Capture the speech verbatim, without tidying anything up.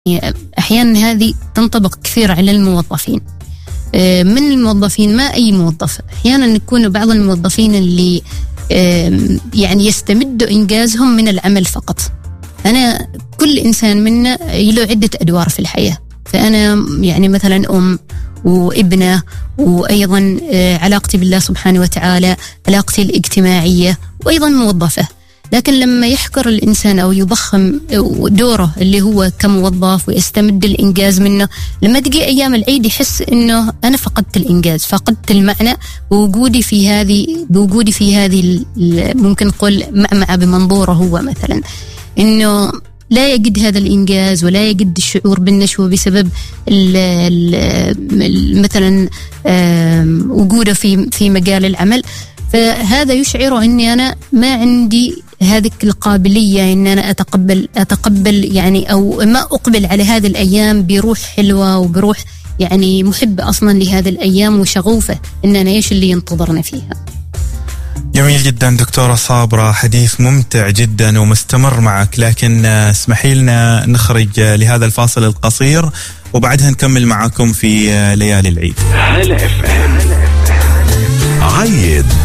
أحيانا هذه تنطبق كثير على الموظفين. من الموظفين، ما أي موظف، أحيانا يكون بعض الموظفين اللي يعني يستمدوا إنجازهم من العمل فقط. أنا كل إنسان منا له عدة أدوار في الحياة، فأنا يعني مثلا أم وابنة، وأيضا علاقتي بالله سبحانه وتعالى، علاقتي الاجتماعية، وأيضا موظفة. لكن لما يحقر الإنسان أو يضخم دوره اللي هو كموظف ويستمد الإنجاز منه، لما تجي أيام العيد يحس إنه أنا فقدت الإنجاز، فقدت المعنى بوجودي في هذه بوجودي في هذه ممكن نقول معمعة بمنظوره هو مثلا، إنه لا يجد هذا الإنجاز ولا يجد الشعور بالنشوة بسبب ال ال مثلا وجوده في في مجال العمل. فهذا يشعر إني أنا ما عندي هذه القابلية إن أنا أتقبل أتقبل يعني أو ما أقبل على هذه الأيام بروح حلوة وبروح يعني محبة أصلا لهذه الأيام وشغوفة إن أنا إيش اللي ينتظرنا فيها. جميل جدا دكتورة صابرة، حديث ممتع جدا ومستمر معك، لكن اسمحي لنا نخرج لهذا الفاصل القصير وبعدها نكمل معكم في ليالي العيد. هلا اف ام عيد.